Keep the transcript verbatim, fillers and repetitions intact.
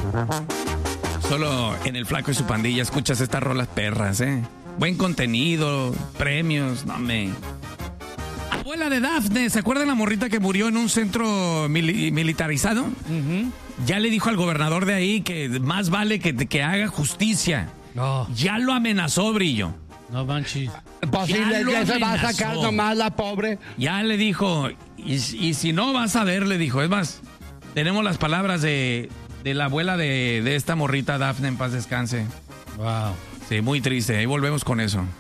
Solo en El Flaco y su Pandilla escuchas estas rolas perras, ¿eh? Buen contenido, premios, no me... Abuela de Dafne, ¿se acuerdan la morrita que murió en un centro mili- militarizado? Uh-huh. Ya le dijo al gobernador de ahí que más vale que, que haga justicia. Oh. Ya lo amenazó, Brillo. No manches. Pues Ya sí, le- lo ya se va a amenazó. sacar nomás la pobre. Ya le dijo, y, y si no vas a ver, le dijo. Es más, tenemos las palabras de, de la abuela de, de esta morrita, Dafne, en paz descanse. Wow. Sí, muy triste. Ahí volvemos con eso.